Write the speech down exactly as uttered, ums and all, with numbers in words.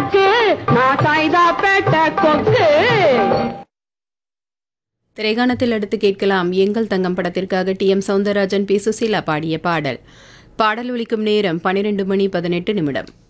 நாக்கு நான் சைதாப்பேட்ட கொக்கு. திரைகாணத்தில் அடுத்து கேட்கலாம் எங்கள் தங்கம் படத்திற்காக D M Soundararajan B Susheela பாடிய பாடல். பாடல் ஒலிக்கும் நேரம் பனிரெண்டு மணி பதினெட்டு நிமிடம்.